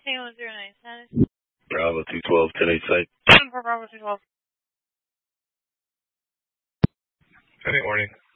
Tango 09 status. Bravo 212, 10-8 site. For Bravo 212. Any warning.